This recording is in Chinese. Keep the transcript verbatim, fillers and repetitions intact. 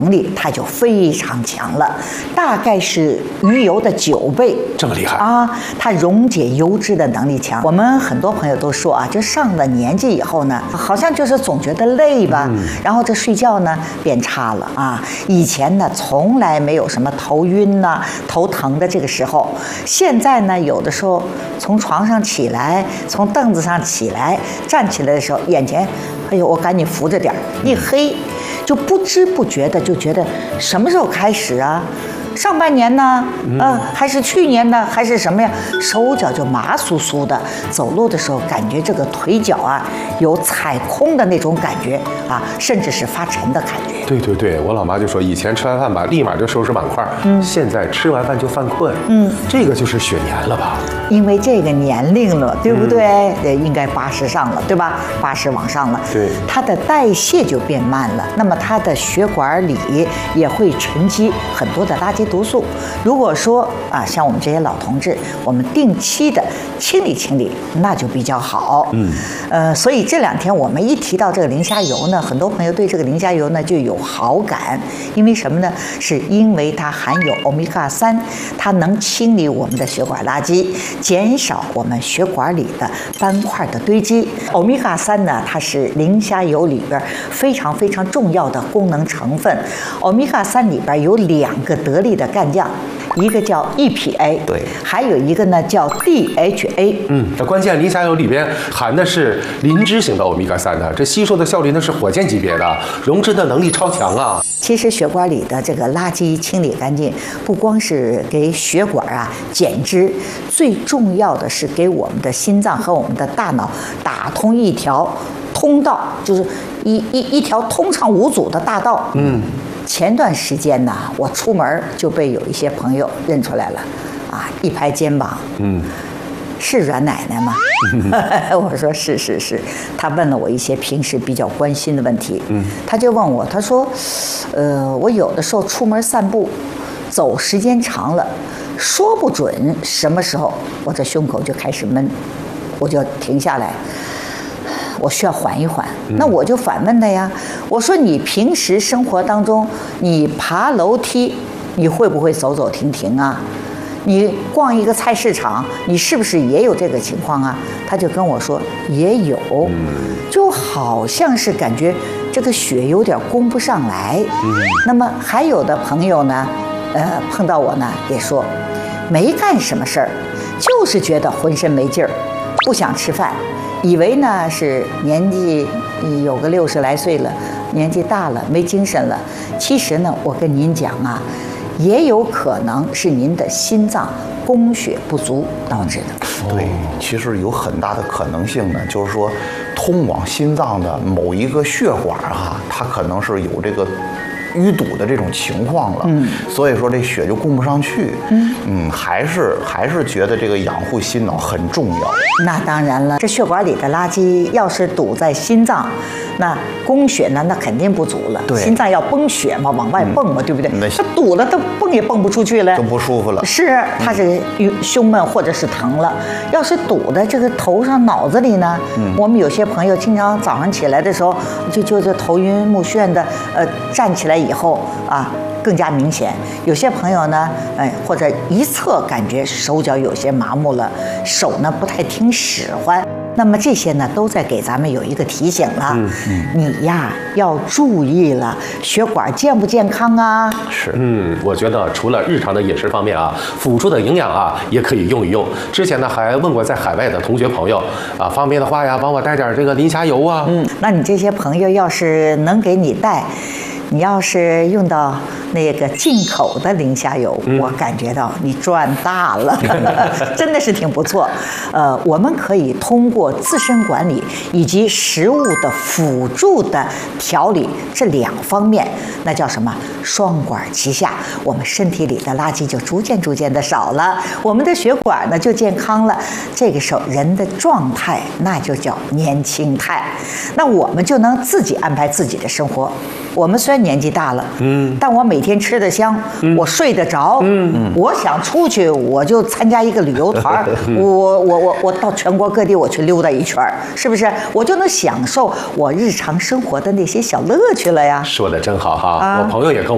能力它就非常强了，大概是鱼油的九倍， 这么厉害啊！它溶解油脂的能力强。我们很多朋友都说啊，就上了年纪以后呢，好像就是总觉得累吧，嗯、然后这睡觉呢变差了啊。以前呢从来没有什么头晕呐、啊、头疼的这个时候，现在呢有的时候从床上起来，从凳子上起来，站起来的时候，眼前，哎呦，我赶紧扶着点儿，一黑。就不知不觉的就觉得什么时候开始啊？上半年呢？呃，还是去年呢？还是什么呀？手脚就麻酥酥的，走路的时候感觉这个腿脚啊有踩空的那种感觉啊，甚至是发沉的感觉。 对对对，我老妈就说，以前吃完饭吧，立马就收拾碗筷，嗯，现在吃完饭就犯困，嗯，这个就是血粘了吧？ 因为这个年龄了，对不对？呃、嗯，应该八十上了，对吧？八十往上了， 对， 它的代谢就变慢了，那么它的血管里也会沉积很多的垃圾毒素。如果说啊，像我们这些老同志，我们定期的清理清理，那就比较好。嗯，呃，所以这两天我们一提到这个磷虾油呢，很多朋友对这个磷虾油呢就有好感，因为什么呢？是因为它含有欧米伽三，它能清理我们的血管垃圾，减少我们血管里的斑块的堆积。欧米伽三呢，它是磷虾油里边非常非常重要的功能成分。欧米伽三里边有两个得力的干将，一个叫 E P A， 对， 还有一个呢叫 D H A。 嗯，这关键磷虾油里边含的是磷脂型的欧米伽三的，这吸收的效率那是火箭级别的，溶脂的能力超强啊。 其实血管里的这个垃圾清理干净，不光是给血管啊减脂，最重要的是给我们的心脏和我们的大脑打通一条通道，就是一一一条通畅无阻的大道。嗯。前段时间呢，我出门就被有一些朋友认出来了，啊，一拍肩膀，嗯，是阮奶奶吗？我说是是是。他问了我一些平时比较关心的问题，嗯，他就问我，他说，呃，我有的时候出门散步，走时间长了，说不准什么时候我这胸口就开始闷，我就停下来。我需要缓一缓，那我就反问他呀，我说你平时生活当中，你爬楼梯，你会不会走走停停啊？你逛一个菜市场，你是不是也有这个情况啊？他就跟我说也有，就好像是感觉这个血有点供不上来。那么还有的朋友呢，呃，碰到我呢也说，没干什么事儿，就是觉得浑身没劲儿，不想吃饭。以为呢是年纪有个六十来岁了，年纪大了没精神了。其实呢，我跟您讲啊，也有可能是您的心脏供血不足导致的。 对，其实有很大的可能性呢，就是说，通往心脏的某一个血管啊，它可能是有这个淤堵的这种情况了，嗯，所以说这血就供不上去，嗯嗯，还是还是觉得这个养护心脑很重要。 那当然了，这血管里的垃圾要是堵在心脏，那供血呢，那肯定不足了。 对， 心脏要泵血嘛，往外泵嘛，嗯、对不对？它堵了，它泵也泵不出去了， 就不舒服了。 是，它是胸闷或者是疼了。要是堵在这个头上、脑子里呢，嗯，我们有些朋友经常早上起来的时候，就就这头晕目眩的，呃，站起来以后啊。更加明显，有些朋友呢，哎，或者一侧感觉手脚有些麻木了，手呢不太听使唤，那么这些呢都在给咱们有一个提醒了，嗯嗯、你呀要注意了，血管健不健康啊？ 是，嗯，我觉得除了日常的饮食方面啊，辅助的营养啊也可以用一用。之前呢还问过在海外的同学朋友啊，方便的话呀，帮我带点这个磷虾油啊。 嗯，那你这些朋友要是能给你带。你要是用到那个进口的磷虾油，嗯、我感觉到你赚大了，真的是挺不错。呃，我们可以通过自身管理以及食物的辅助的调理这两方面，那叫什么？双管齐下，我们身体里的垃圾就逐渐逐渐的少了，我们的血管呢就健康了。这个时候人的状态那就叫年轻态，那我们就能自己安排自己的生活。我们虽然年纪大了，嗯，但我每天吃得香，嗯、我睡得着，嗯，我想出去，我就参加一个旅游团，我我我我到全国各地我去溜达一圈，是不是？我就能享受我日常生活的那些小乐趣了呀。 说得真好哈，啊、我朋友也跟我。